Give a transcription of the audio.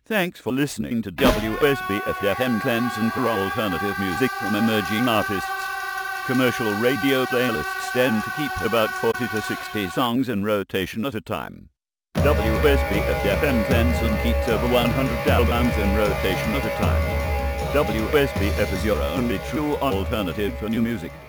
Thanks for listening to WSB-FM Cleanse and for alternative music from emerging artists. Commercial radio playlists tend to keep about 40 to 60 songs in rotation at a time. WSB-FM Cleanse and keeps over 100 albums in rotation at a time. WSB-F is your only true alternative for new music.